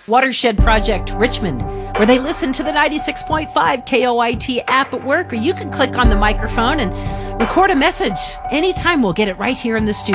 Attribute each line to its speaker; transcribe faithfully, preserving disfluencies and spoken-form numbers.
Speaker 1: Watershed Project Richmond, where they listen to the ninety-six point five K O I T app at work, or you can click on the microphone and record a message. Anytime, we'll get it right here in the studio.